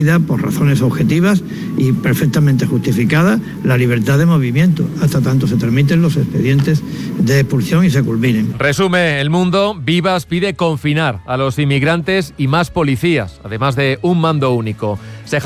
por razones objetivas y perfectamente justificadas, la libertad de movimiento, hasta tanto se tramiten los expedientes de expulsión y se culminen. Resume El Mundo, Vivas pide confinar a los inmigrantes y más policías, además de un mando único.